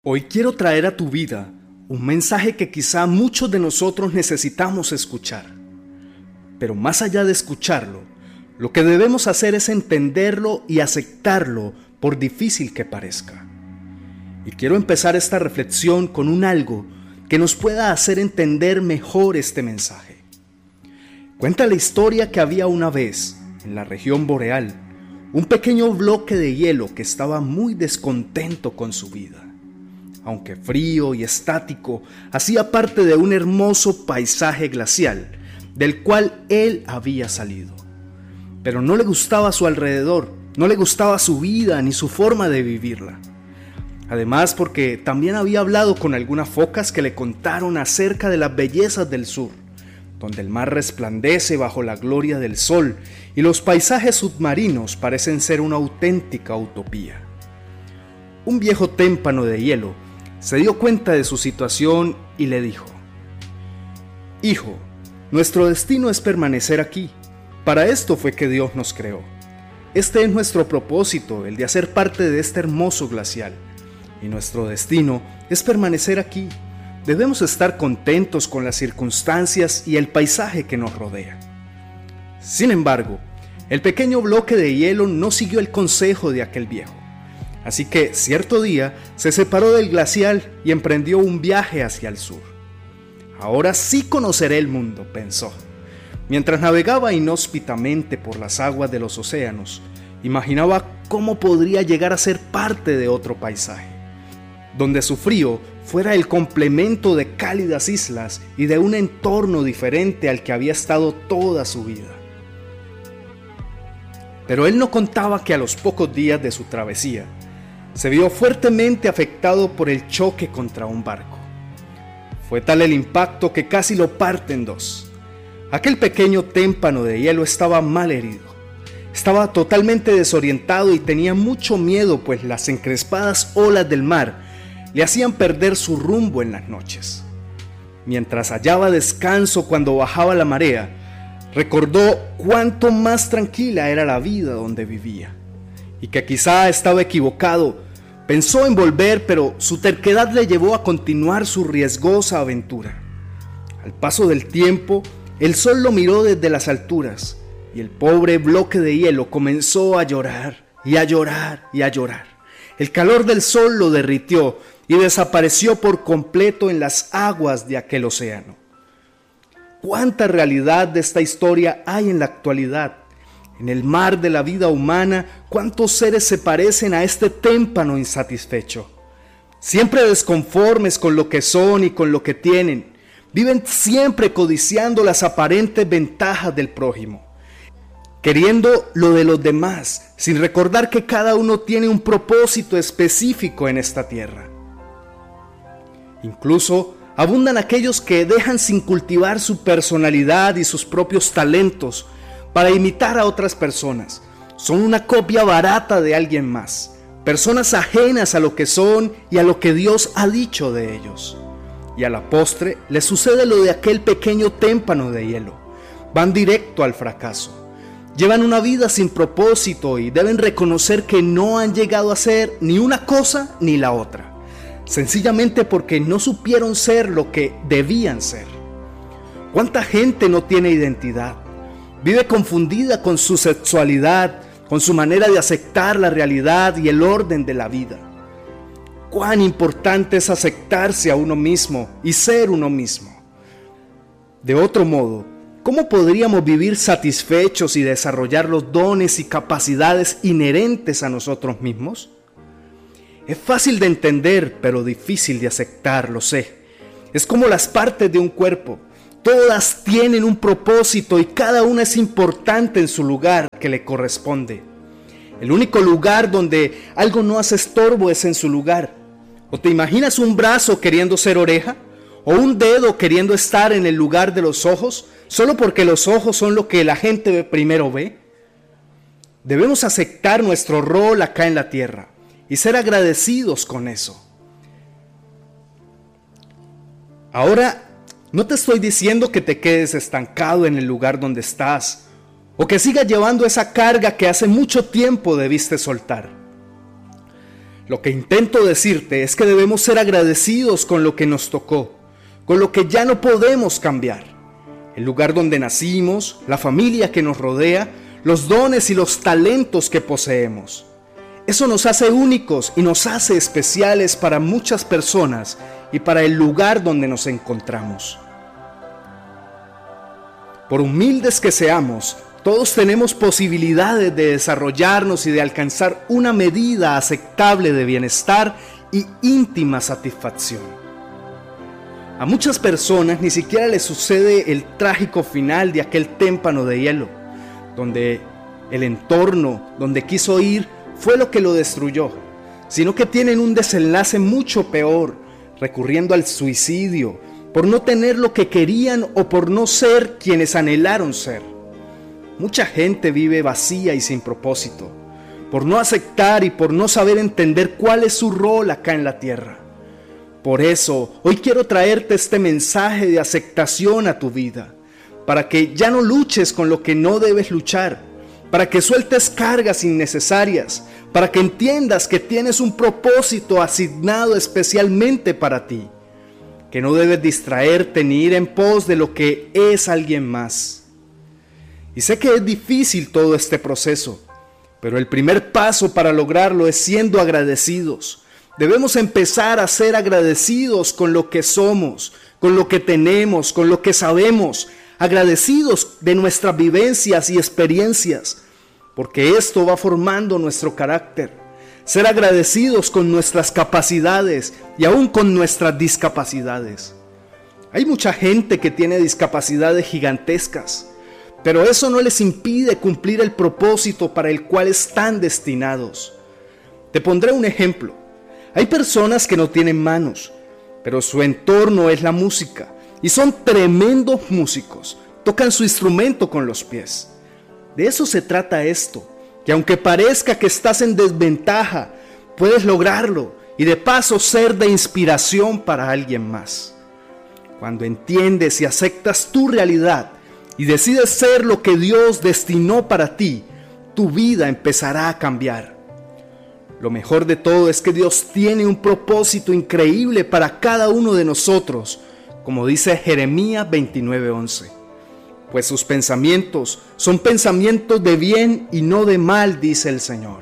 Hoy quiero traer a tu vida un mensaje que quizá muchos de nosotros necesitamos escuchar. Pero más allá de escucharlo, lo que debemos hacer es entenderlo y aceptarlo por difícil que parezca. Y quiero empezar esta reflexión con un algo que nos pueda hacer entender mejor este mensaje. Cuenta la historia que había una vez, en la región boreal, un pequeño bloque de hielo que estaba muy descontento con su vida. Aunque frío y estático, hacía parte de un hermoso paisaje glacial, del cual él había salido. Pero no le gustaba su alrededor, no le gustaba su vida ni su forma de vivirla. Además, porque también había hablado con algunas focas que le contaron acerca de las bellezas del sur, donde el mar resplandece bajo la gloria del sol y los paisajes submarinos parecen ser una auténtica utopía. Un viejo témpano de hielo se dio cuenta de su situación y le dijo: «Hijo, nuestro destino es permanecer aquí. Para esto fue que Dios nos creó. Este es nuestro propósito, el de hacer parte de este hermoso glacial. Y nuestro destino es permanecer aquí. Debemos estar contentos con las circunstancias y el paisaje que nos rodea». Sin embargo, el pequeño bloque de hielo no siguió el consejo de aquel viejo. Así que cierto día se separó del glacial y emprendió un viaje hacia el sur. «Ahora sí conoceré el mundo», pensó. Mientras navegaba inhóspitamente por las aguas de los océanos, imaginaba cómo podría llegar a ser parte de otro paisaje, donde su frío fuera el complemento de cálidas islas y de un entorno diferente al que había estado toda su vida. Pero él no contaba que a los pocos días de su travesía, se vio fuertemente afectado por el choque contra un barco. Fue tal el impacto que casi lo parte en dos. Aquel pequeño témpano de hielo estaba mal herido. Estaba totalmente desorientado y tenía mucho miedo, pues las encrespadas olas del mar le hacían perder su rumbo en las noches. Mientras hallaba descanso cuando bajaba la marea, recordó cuánto más tranquila era la vida donde vivía, y que quizá estaba equivocado. Pensó en volver, pero su terquedad le llevó a continuar su riesgosa aventura. Al paso del tiempo, el sol lo miró desde las alturas, y el pobre bloque de hielo comenzó a llorar, y a llorar, y a llorar. El calor del sol lo derritió, y desapareció por completo en las aguas de aquel océano. ¿Cuánta realidad de esta historia hay en la actualidad? En el mar de la vida humana, ¿cuántos seres se parecen a este témpano insatisfecho? Siempre desconformes con lo que son y con lo que tienen. Viven siempre codiciando las aparentes ventajas del prójimo, queriendo lo de los demás, sin recordar que cada uno tiene un propósito específico en esta tierra. Incluso abundan aquellos que dejan sin cultivar su personalidad y sus propios talentos para imitar a otras personas. Son una copia barata de alguien más, personas ajenas a lo que son y a lo que Dios ha dicho de ellos. Y a la postre les sucede lo de aquel pequeño témpano de hielo. Van directo al fracaso. Llevan una vida sin propósito y deben reconocer que no han llegado a ser ni una cosa ni la otra, sencillamente porque no supieron ser lo que debían ser. ¿Cuánta gente no tiene identidad? Vive confundida con su sexualidad, con su manera de aceptar la realidad y el orden de la vida. Cuán importante es aceptarse a uno mismo y ser uno mismo. De otro modo, ¿cómo podríamos vivir satisfechos y desarrollar los dones y capacidades inherentes a nosotros mismos? Es fácil de entender, pero difícil de aceptar, lo sé. Es como las partes de un cuerpo. Todas tienen un propósito y cada una es importante en su lugar que le corresponde. El único lugar donde algo no hace estorbo es en su lugar. ¿O te imaginas un brazo queriendo ser oreja? ¿O un dedo queriendo estar en el lugar de los ojos, solo porque los ojos son lo que la gente primero ve? Debemos aceptar nuestro rol acá en la tierra y ser agradecidos con eso. Ahora, no te estoy diciendo que te quedes estancado en el lugar donde estás, o que sigas llevando esa carga que hace mucho tiempo debiste soltar. Lo que intento decirte es que debemos ser agradecidos con lo que nos tocó, con lo que ya no podemos cambiar. El lugar donde nacimos, la familia que nos rodea, los dones y los talentos que poseemos. Eso nos hace únicos y nos hace especiales para muchas personas y para el lugar donde nos encontramos. Por humildes que seamos, todos tenemos posibilidades de desarrollarnos y de alcanzar una medida aceptable de bienestar y íntima satisfacción. A muchas personas ni siquiera les sucede el trágico final de aquel témpano de hielo, donde el entorno donde quiso ir fue lo que lo destruyó, sino que tienen un desenlace mucho peor, recurriendo al suicidio, por no tener lo que querían o por no ser quienes anhelaron ser. Mucha gente vive vacía y sin propósito, por no aceptar y por no saber entender cuál es su rol acá en la tierra. Por eso, hoy quiero traerte este mensaje de aceptación a tu vida, para que ya no luches con lo que no debes luchar, para que sueltes cargas innecesarias, para que entiendas que tienes un propósito asignado especialmente para ti, que no debes distraerte ni ir en pos de lo que es alguien más. Y sé que es difícil todo este proceso, pero el primer paso para lograrlo es siendo agradecidos. Debemos empezar a ser agradecidos con lo que somos, con lo que tenemos, con lo que sabemos, agradecidos de nuestras vivencias y experiencias, porque esto va formando nuestro carácter. Ser agradecidos con nuestras capacidades y aún con nuestras discapacidades. Hay mucha gente que tiene discapacidades gigantescas, pero eso no les impide cumplir el propósito para el cual están destinados. Te pondré un ejemplo. Hay personas que no tienen manos, pero su entorno es la música y son tremendos músicos, tocan su instrumento con los pies. De eso se trata esto, que aunque parezca que estás en desventaja, puedes lograrlo y de paso ser de inspiración para alguien más. Cuando entiendes y aceptas tu realidad y decides ser lo que Dios destinó para ti, tu vida empezará a cambiar. Lo mejor de todo es que Dios tiene un propósito increíble para cada uno de nosotros, como dice Jeremías 29:11. Pues sus pensamientos son pensamientos de bien y no de mal, dice el Señor.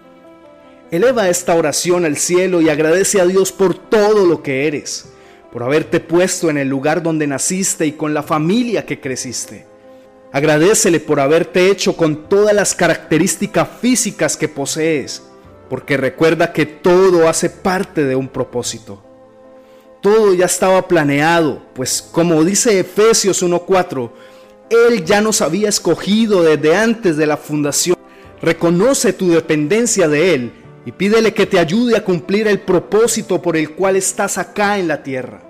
Eleva esta oración al cielo y agradece a Dios por todo lo que eres, por haberte puesto en el lugar donde naciste y con la familia que creciste. Agradécele por haberte hecho con todas las características físicas que posees, porque recuerda que todo hace parte de un propósito. Todo ya estaba planeado, pues como dice Efesios 1:4, Él ya nos había escogido desde antes de la fundación. Reconoce tu dependencia de Él y pídele que te ayude a cumplir el propósito por el cual estás acá en la tierra.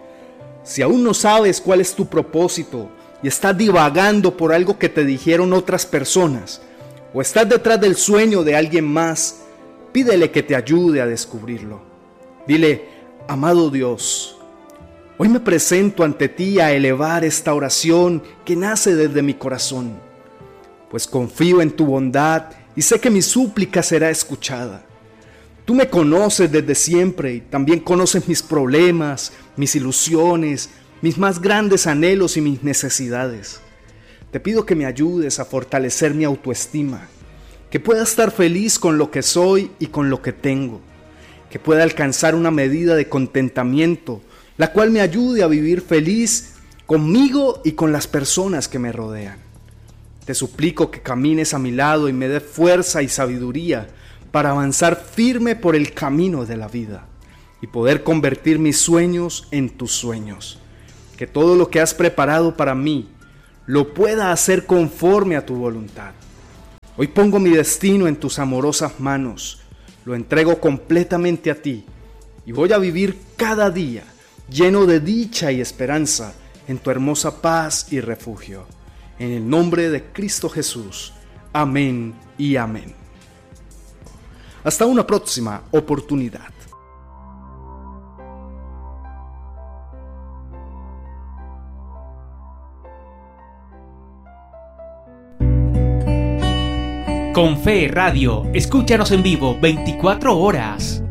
Si aún no sabes cuál es tu propósito y estás divagando por algo que te dijeron otras personas, o estás detrás del sueño de alguien más, pídele que te ayude a descubrirlo. Dile: amado Dios, hoy me presento ante ti a elevar esta oración que nace desde mi corazón, pues confío en tu bondad y sé que mi súplica será escuchada. Tú me conoces desde siempre y también conoces mis problemas, mis ilusiones, mis más grandes anhelos y mis necesidades. Te pido que me ayudes a fortalecer mi autoestima, que pueda estar feliz con lo que soy y con lo que tengo, que pueda alcanzar una medida de contentamiento, la cual me ayude a vivir feliz conmigo y con las personas que me rodean. Te suplico que camines a mi lado y me des fuerza y sabiduría para avanzar firme por el camino de la vida y poder convertir mis sueños en tus sueños. Que todo lo que has preparado para mí lo pueda hacer conforme a tu voluntad. Hoy pongo mi destino en tus amorosas manos, lo entrego completamente a ti y voy a vivir cada día lleno de dicha y esperanza en tu hermosa paz y refugio. En el nombre de Cristo Jesús. Amén y amén. Hasta una próxima oportunidad. Con Fe Radio, escúchanos en vivo 24 horas.